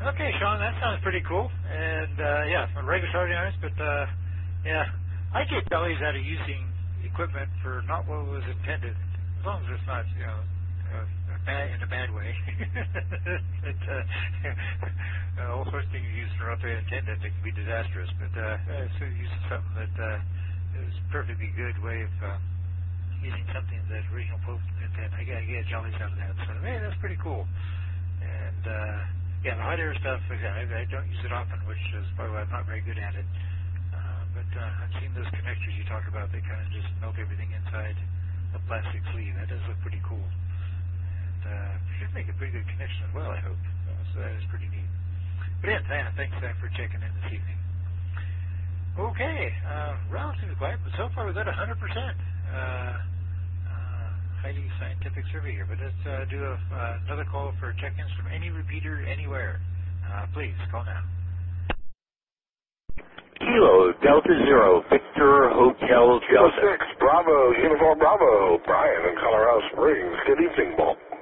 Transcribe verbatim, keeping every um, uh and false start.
Okay, Sean, that sounds pretty cool. And uh, yeah, regular soldering irons, but uh, yeah, I get bellies out of using equipment for not what was intended, as long as it's not, you know, uh, bad in a bad way. it, uh, uh, all sorts of things you use for not they intended that can be disastrous. But uh, uh, so using something that uh, is a perfectly good way of uh, using something that original intent. I get, I get jollies out of that. So hey, that's pretty cool. And uh, yeah, the hot air stuff, again, I, I don't use it often, which is probably why I'm not very good at it. Uh, but uh, I've seen those connectors you talk about. They kind of just melt everything inside a plastic sleeve. That does look pretty cool. And uh, should make a pretty good connection as well, I hope. Uh, so that is pretty neat. But yeah, yeah thanks uh, for checking in this evening. Okay, uh, relatively quiet, but so far we've got one hundred percent. Uh, uh, highly scientific survey here, but let's uh, do a, uh, another call for check-ins from any repeater anywhere. Uh, please, call now. Kilo Delta Zero, Victor Hotel Kilo Delta. six, Bravo, Uniform Bravo, Brian in Colorado Springs. Good evening, Bob.